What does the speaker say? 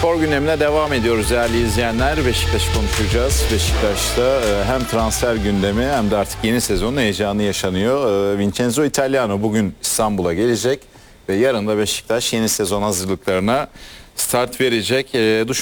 Spor gündemine devam ediyoruz değerli izleyenler. Beşiktaş'ı konuşacağız. Beşiktaş'ta hem transfer gündemi hem de artık yeni sezonun heyecanı yaşanıyor. Vincenzo Italiano bugün İstanbul'a gelecek ve yarın da Beşiktaş yeni sezon hazırlıklarına start verecek.